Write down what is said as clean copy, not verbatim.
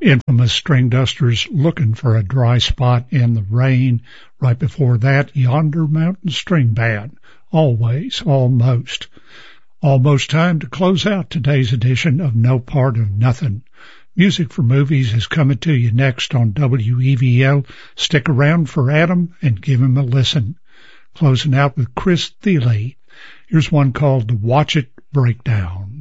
Infamous String Dusters, Looking for a Dry Spot in the Rain. Right before that, Yonder Mountain String Band, Always, Almost. Almost time to close out today's edition of No Part of Nothing. Music for Movies is coming to you next on WEVL. Stick around for Adam and give him a listen. Closing out with Chris Thile. Here's one called The Watch It Breakdown.